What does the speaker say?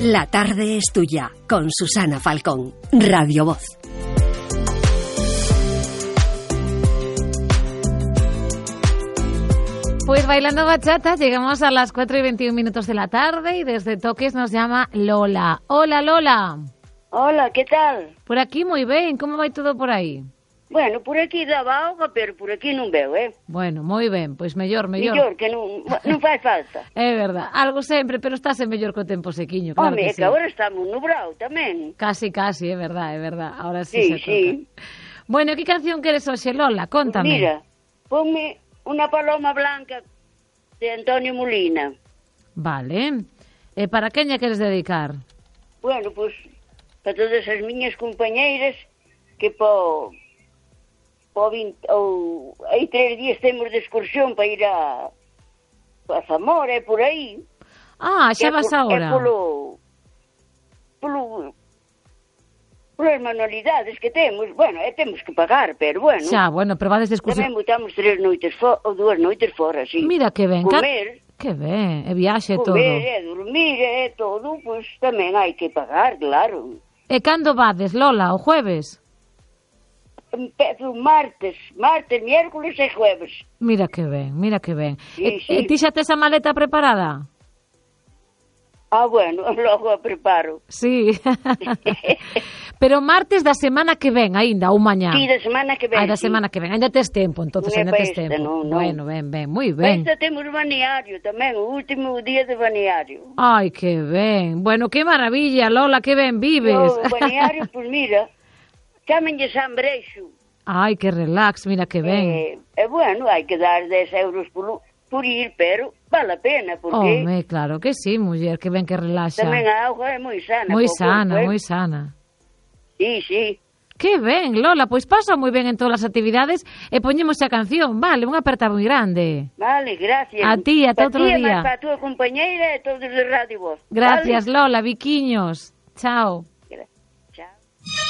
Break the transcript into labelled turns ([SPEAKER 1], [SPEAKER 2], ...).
[SPEAKER 1] La tarde es tuya, con Susana Falcón, Radio Voz.
[SPEAKER 2] Pues bailando bachata llegamos a las 4:21 de la tarde y desde Toques nos llama Lola. Hola, Lola.
[SPEAKER 3] Hola, ¿qué tal?
[SPEAKER 2] Por aquí moi ben, como vai todo por aí?
[SPEAKER 3] Bueno, por aquí daba auga, pero por aquí non veo,
[SPEAKER 2] Bueno, moi ben, pois mellor.
[SPEAKER 3] Mellor, que non fai falta.
[SPEAKER 2] É verdad, algo sempre, pero estáse mellor co tempo sequiño, claro.
[SPEAKER 3] Home,
[SPEAKER 2] que sí.
[SPEAKER 3] Que agora estamos nubrado tamén.
[SPEAKER 2] Casi, é verdad. Ahora sí se toca.
[SPEAKER 3] Sí.
[SPEAKER 2] Bueno, que canción queres hoxe, Lola? Cóntame.
[SPEAKER 3] Pues mira, ponme Una paloma blanca de Antonio Molina.
[SPEAKER 2] Vale. E para quen lle queres dedicar?
[SPEAKER 3] Bueno, pues para todas as miñas compañeiras que hai 3 días temos de excursión para ir a Zamora e por aí.
[SPEAKER 2] Ah, xa vas agora.
[SPEAKER 3] É polas manualidades que temos. Bueno, temos que pagar, pero bueno.
[SPEAKER 2] Xa, bueno, pero vades de excursión.
[SPEAKER 3] Tamén botamos 2 noites fora, sí.
[SPEAKER 2] Mira que ben.
[SPEAKER 3] Comer.
[SPEAKER 2] Que ben, e viaxe todo.
[SPEAKER 3] Comer, dormir, todo, pues tamén hai que pagar, claro.
[SPEAKER 2] E cando vades, Lola, o jueves?
[SPEAKER 3] Empezo martes, miércoles e jueves.
[SPEAKER 2] Mira que ben.
[SPEAKER 3] Sí,
[SPEAKER 2] E ti xa tes a maleta preparada?
[SPEAKER 3] Ah, bueno, logo a preparo.
[SPEAKER 2] Sí. Pero martes da semana que ven aínda, ou mañá?
[SPEAKER 3] Sí, da semana que ven.
[SPEAKER 2] Da semana que ven. Ainda tes tempo, entonces,
[SPEAKER 3] Non é
[SPEAKER 2] ainda tes
[SPEAKER 3] para esta,
[SPEAKER 2] tempo.
[SPEAKER 3] non.
[SPEAKER 2] Bueno, ben, moi ben.
[SPEAKER 3] Esta temos balneario tamén, o último día de balneario.
[SPEAKER 2] Ai, que ben. Bueno, que maravilla, Lola, que ben vives.
[SPEAKER 3] O balneario, pues mira, chámenlle San Breixo.
[SPEAKER 2] Ai, que relax, mira que ben.
[SPEAKER 3] Bueno, hai que dar 10 euros por ir, pero vale a pena, porque...
[SPEAKER 2] Home, claro que sí, muller, que ben que relaxa.
[SPEAKER 3] Tamén a auga é moi sana.
[SPEAKER 2] Moi sana.
[SPEAKER 3] Sí.
[SPEAKER 2] Que ben, Lola, pois pasa moi ben en todas as actividades e poñemos a canción, vale, unha aperta moi grande.
[SPEAKER 3] Vale, gracias.
[SPEAKER 2] A ti, ata outro día.
[SPEAKER 3] Para a túa compañeira e todos de Radio Voz.
[SPEAKER 2] Gracias,
[SPEAKER 3] Vale?
[SPEAKER 2] Lola, biquiños. Chao.